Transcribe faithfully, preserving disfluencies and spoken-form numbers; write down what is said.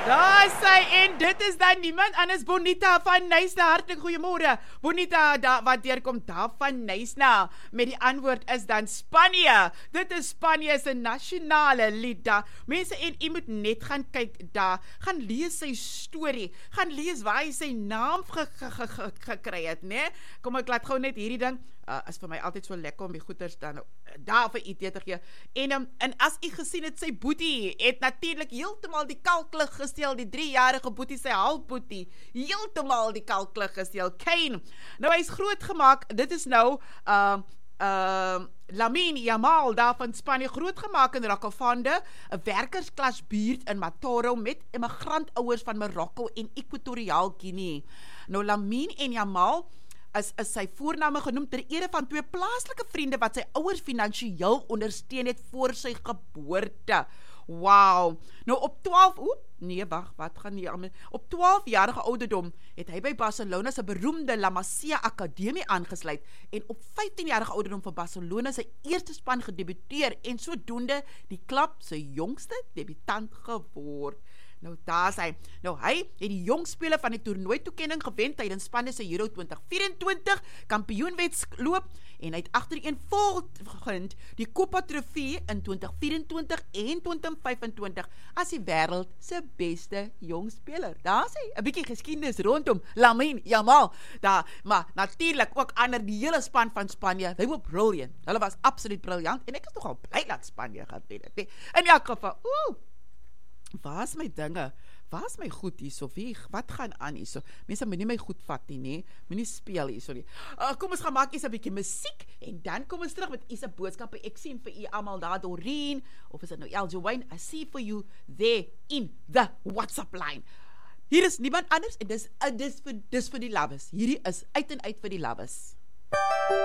Daar sy, en dit is dan niemand anders, Bonita van Nysna. Hartlik goeiemôre. Bonita, da, wat deurkom daar van Nysna, met die antwoord is dan Spanje. Dit is Spanje se nasionale lied daar. Mense, en jy moet net gaan kyk daar, gaan lees sy storie, gaan lees waar hy sy naam ge, ge, ge, ge, gekry het, né? Kom ek laat gou net hierdie ding, uh, is vir my altyd so lekker om die goeders dan daar vir idee te gee. En, um, en as jy gesien het, sy boetie het natuurlik heeltemal die kalklig gesteel, die driejarige boetie, sy halfboetie, heeltemal die kalklig gesteel, Kane. Nou, hy is groot gemaakt, dit is nou, uh, uh, Lamine Yamal daar van Spanje, groot gemaakt in Rockefonde, 'n werkersklas buurt in Matoro, met immigrantouers van Marokko en Equatoriaal Guinea. Nou, Lamine en Yamal, Is, is sy voorname genoem ter ere van twee plaaslike vriende wat sy ouers finansiëel ondersteun het voor sy geboorte. Wow. Nou op twaalf, oep, nee, wacht, wat gaan hier aan? Op twaalfjarige ouderdom het hy by Barcelona se beroemde La Masia Akademie aangesluit en op vyftienjarige ouderdom vir Barcelona sy eerste span gedebuteer en sodoende die klub sy jongste debutant geword. Nou daar is hy. Nou hy het die jong speler van die toernooi toekenning gewen tydens Spanje se Euro twintig vyf-en-twintig kampioenwedloop en hy het agtereenvolgend die Copa Trofee in twintig vyf-en-twintig en twintig vyf-en-twintig as die wêreld se beste jong speler. Daar is hy, 'n bietjie geskiedenis rondom Lamine Yamal. Daar, maar natuurlik ook ander die hele span van Spanje. They were brilliant. Hulle was absoluut briljant en ek is nogal bly dat Spanje gewen het. In elk geval, ooh, waar is my dinge? Waar is my goed hierso? Wie, wat gaan aan hierso? Mense moet nie my goed vat nie, nee. Moet nie speel hierso nie. Uh, kom ons gaan maak eers 'n bietjie musiek en dan kom ons terug met eers 'n boodskappe. Ek sien vir u almal daar, Doreen, of is dit nou Eljoine? I see for you there in the WhatsApp line. Hier is niemand anders en dis uh, dis vir dis vir die lovers. Hierdie is uit en uit vir die lovers.